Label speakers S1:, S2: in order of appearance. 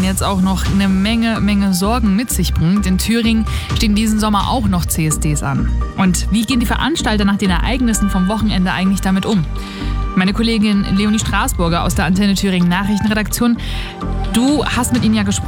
S1: jetzt auch noch eine Menge Sorgen mit sich bringt. In Thüringen stehen diesen Sommer auch noch CSDs an. Und wie gehen die Veranstalter nach den Ereignissen vom Wochenende eigentlich damit um? Meine Kollegin Leonie Straßburger aus der Antenne Thüringen Nachrichtenredaktion, du hast mit ihnen ja gesprochen.